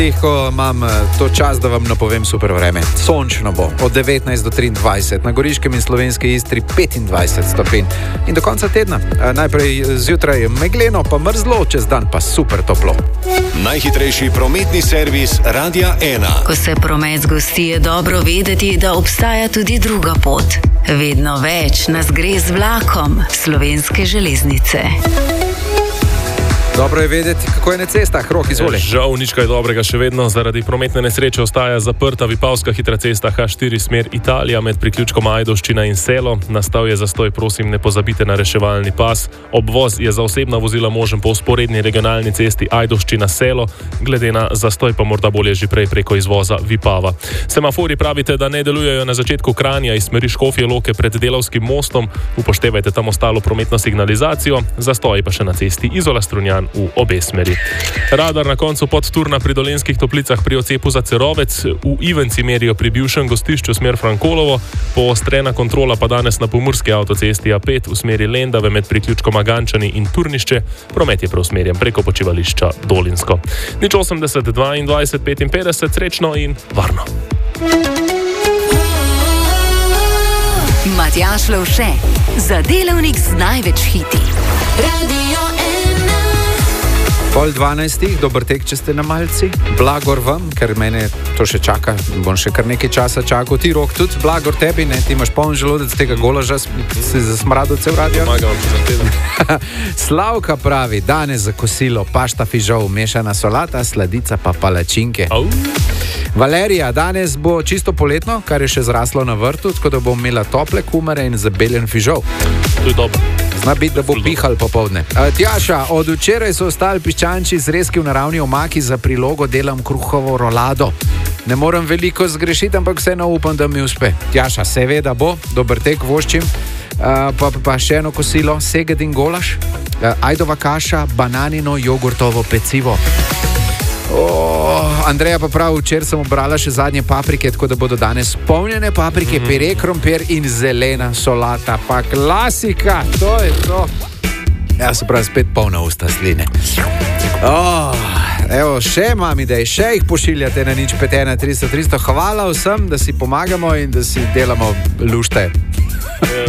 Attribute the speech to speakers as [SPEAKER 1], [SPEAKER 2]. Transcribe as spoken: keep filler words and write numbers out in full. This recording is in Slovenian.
[SPEAKER 1] Ko imam to čas, da vam napovem super vreme. Sončno bo od devetnajst do triindvajset, na Goriškem in Slovenski Istri petindvajset stopinj. In do konca tedna, najprej zjutraj megleno, pa mrzlo, čez dan pa super toplo.
[SPEAKER 2] Najhitrejši prometni servis Radia ena.
[SPEAKER 3] Ko se promet zgosti, je dobro vedeti, da obstaja tudi druga pot. Vedno več nas gre z vlakom Slovenske železnice.
[SPEAKER 1] Dobro je vedeti, kako je na cestah. Rok, izvoli.
[SPEAKER 4] Žal, nič kaj dobrega še vedno. Zaradi prometne nesreče ostaja zaprta Vipavska hitra cesta H štiri smer Italija med priključkom Ajdovščina in Selo. Nastal je zastoj, prosim, ne pozabite na reševalni pas. Obvoz je za osebna vozila možen po vzporedni regionalni cesti Ajdovščina Selo, glede na zastoj pa morda bolje že prej preko izvoza Vipava. Semafori pravite, da ne delujejo na začetku Kranja iz smeri Škofje Loke pred Delavskim mostom. Upoštevajte tam ostalo prometno signalizacijo, zastoj pa še na cesti Izola Strunjan v obe smeri. Radar na koncu Podturna pri Dolenjskih Toplicah pri odcepu za Cerovec, v Ivenci merijo pri bivšem gostišču smer Frankolovo, poostrena kontrola pa danes na pomurski avtocesti A pet v smeri Lendave med priključkom Agančani in Turnišče. Promet je preusmerjen preko počivališča Dolinsko. nič osemdeset dvaindvajset petinpetdeset, srečno in varno.
[SPEAKER 3] Matjaž Lovše, za delavnik z največ hiti. Radio
[SPEAKER 1] Pol dvanajstih, dober tek, če ste na malci. Blagor vam, ker mene to še čaka. Bom še kar nekaj časa čakal. Ti, Rok, tudi blagor tebi, ne? Ti imaš poln želodec tega golaža, si zasmradil cel radio.
[SPEAKER 4] Pomagam ti za teden.
[SPEAKER 1] Slavka pravi, danes za kosilo pašta fižol, mešana solata, sladica pa palačinke.
[SPEAKER 4] Au.
[SPEAKER 1] Valerija, danes bo čisto poletno, kar je še zraslo na vrtu, tako da bom imela tople kumare in zabeljen fižol.
[SPEAKER 4] To je dobro.
[SPEAKER 1] Zna biti, da bo pihal popovdne. Tjaša, od včeraj so ostali piščanči zrezki v naravni omaki, za prilogo delam kruhovo rolado. Ne morem veliko zgrešiti, ampak vseeno upam, da mi uspe. Tjaša, seveda bo, dober tek voščim. Uh, pa, pa še eno kosilo, seged in golaš, uh, ajdova kaša, bananino jogurtovo pecivo. Oh, Andreja pa prav, včeraj sem obrala še zadnje paprike, tako da bodo danes polnjene paprike, mm. pire, krompir in zelena solata. Pa klasika, to je to. Ja, se pravi, spet polna usta sline. Oh, evo, še imam idej, še jih pošiljate na nič pet ena tristo tristo. Hvala vsem, da si pomagamo in da si delamo lušte.